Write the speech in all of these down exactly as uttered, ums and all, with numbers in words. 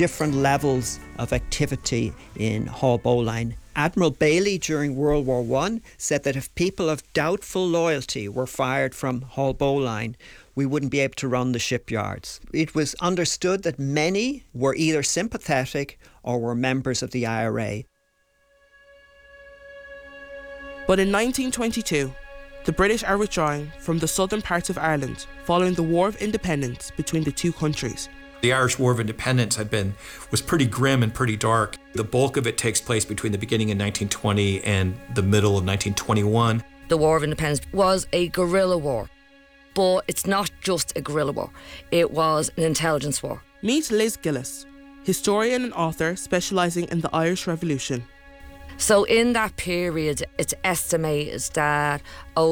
different levels of activity in Haulbowline. Admiral Bailey during World War One said that if people of doubtful loyalty were fired from Haulbowline, we wouldn't be able to run the shipyards. It was understood that many were either sympathetic or were members of the I R A. But in nineteen twenty-two, the British are withdrawing from the southern parts of Ireland following the War of Independence between the two countries. The Irish War of Independence had been was pretty grim and pretty dark. The bulk of it takes place between the beginning of nineteen twenty and the middle of nineteen twenty-one. The War of Independence was a guerrilla war, but it's not just a guerrilla war. It was an intelligence war. Meet Liz Gillis, historian and author specialising in the Irish Revolution. So in that period, it's estimated that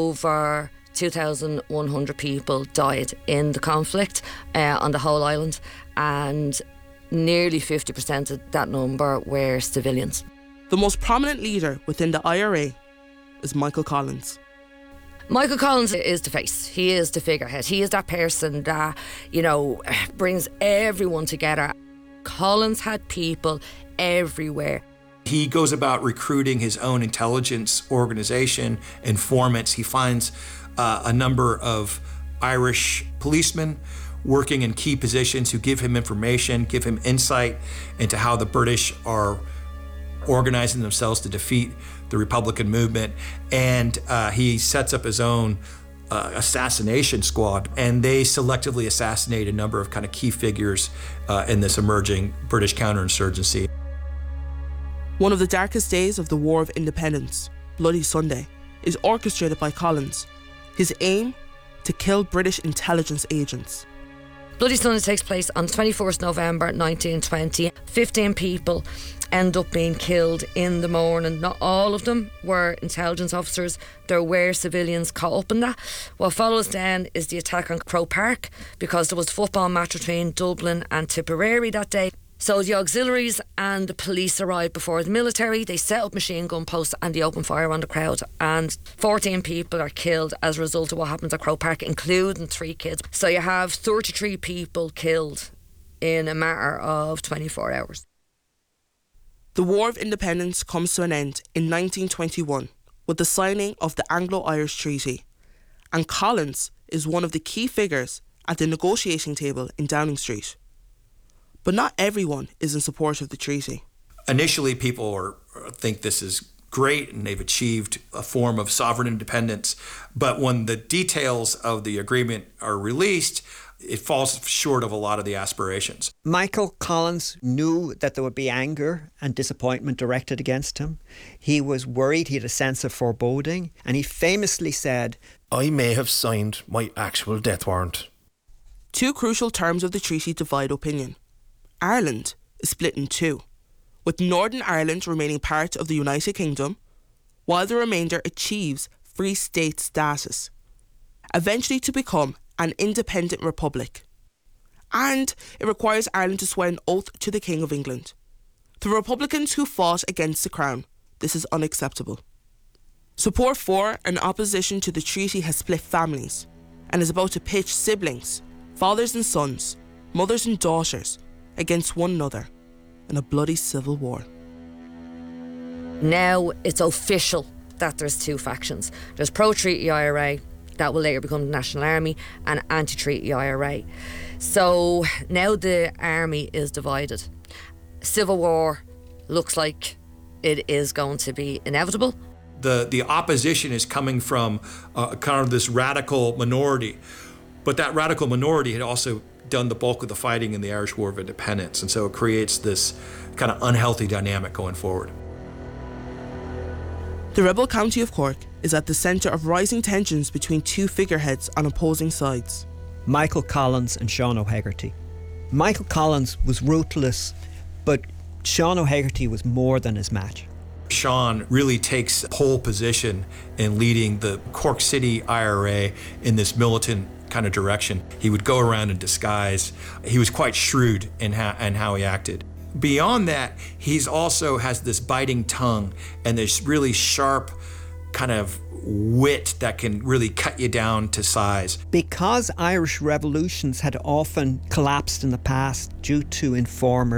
over two thousand one hundred people died in the conflict uh, on the whole island, and nearly fifty percent of that number were civilians. The most prominent leader within the I R A is Michael Collins. Michael Collins is the face. He is the figurehead. He is that person that, you know, brings everyone together. Collins had people everywhere. He goes about recruiting his own intelligence organization, informants. He finds uh, a number of Irish policemen working in key positions who give him information, give him insight into how the British are organizing themselves to defeat the Republican movement. And uh, he sets up his own uh, assassination squad, and they selectively assassinate a number of kind of key figures uh, in this emerging British counterinsurgency. One of the darkest days of the War of Independence, Bloody Sunday, is orchestrated by Collins. His aim? To kill British intelligence agents. Bloody Sunday takes place on twenty-first November nineteen twenty. fifteen people end up being killed in the morning. Not all of them were intelligence officers. There were civilians caught up in that. What follows then is the attack on Croke Park, because there was a football match between Dublin and Tipperary that day. So the auxiliaries and the police arrived before the military. They set up machine gun posts and they opened fire on the crowd. And fourteen people are killed as a result of what happens at Croke Park, including three kids. So you have thirty-three people killed in a matter of twenty-four hours. The War of Independence comes to an end in nineteen twenty-one with the signing of the Anglo-Irish Treaty. And Collins is one of the key figures at the negotiating table in Downing Street. But not everyone is in support of the treaty. Initially, people are, think this is great and they've achieved a form of sovereign independence. But when the details of the agreement are released, it falls short of a lot of the aspirations. Michael Collins knew that there would be anger and disappointment directed against him. He was worried, he had a sense of foreboding, and he famously said, "I may have signed my actual death warrant." Two crucial terms of the treaty divide opinion. Ireland is split in two, with Northern Ireland remaining part of the United Kingdom, while the remainder achieves Free State status, eventually to become an independent republic. And it requires Ireland to swear an oath to the King of England. To Republicans who fought against the Crown, this is unacceptable. Support for and opposition to the treaty has split families and is about to pitch siblings, fathers and sons, mothers and daughters, against one another in a bloody civil war. Now it's official that there's two factions. There's pro-treaty I R A, that will later become the National Army, and anti-treaty I R A. So now the army is divided. Civil war looks like it is going to be inevitable. The, the opposition is coming from uh, kind of this radical minority, but that radical minority had also done the bulk of the fighting in the Irish War of Independence, and so it creates this kind of unhealthy dynamic going forward. The rebel county of Cork is at the centre of rising tensions between two figureheads on opposing sides. Michael Collins and Sean O'Hegarty. Michael Collins was ruthless, but Sean O'Hegarty was more than his match. Sean really takes pole position in leading the Cork City I R A in this militant kind of direction. He would go around in disguise. He was quite shrewd in how, in how he acted. Beyond that, he's also has this biting tongue and this really sharp kind of wit that can really cut you down to size. Because Irish revolutions had often collapsed in the past due to informers